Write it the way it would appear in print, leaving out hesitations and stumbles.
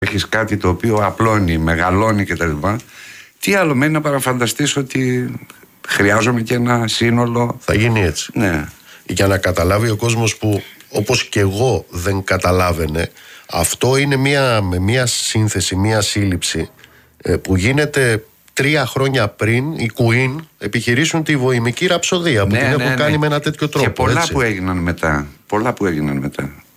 έχεις κάτι το οποίο απλώνει, μεγαλώνει κτλ. Τι άλλο μένει να παραφανταστείς ότι χρειάζομαι και ένα σύνολο. Θα γίνει έτσι. Ναι. Για να καταλάβει ο κόσμος που όπως και εγώ δεν καταλάβαινε, αυτό είναι μια σύνθεση, μια σύλληψη που γίνεται 3 χρόνια πριν οι Queen επιχειρήσουν τη βοημική ραψοδία που την έχουν κάνει με ένα τέτοιο τρόπο. Και πολλά έτσι. που έγιναν μετά.